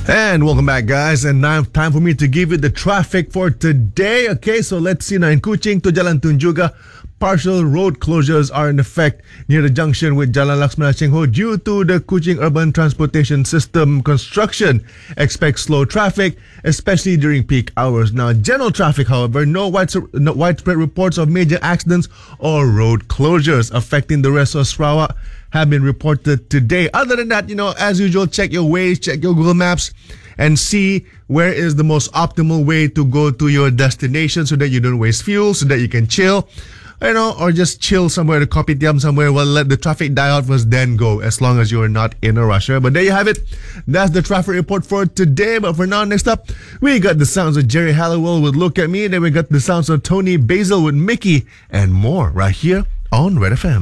And welcome back, guys. And now time for me to give you the traffic for today. Okay, so let's see now in Kuching to Jalan Tunjunga. Partial road closures are in effect near the junction with Jalan Laksmana Chengho due to the Kuching Urban Transportation System construction. Expect slow traffic, especially during peak hours. Now, general traffic, however, no widespread reports of major accidents or road closures affecting the rest of Sarawak have been reported today. Other than that, as usual, check your Waze, check your Google Maps, and see where is the most optimal way to go to your destination so that you don't waste fuel, so that you can chill, or just chill somewhere at a kopitiam somewhere. Well, let the traffic die out first, then go, as long as you are not in a rush. But there you have it. That's the traffic report for today. But for now, next up, we got the sounds of Jerry Halliwell with Look at Me. Then we got the sounds of Tony Basil with Mickey and more right here on Red FM.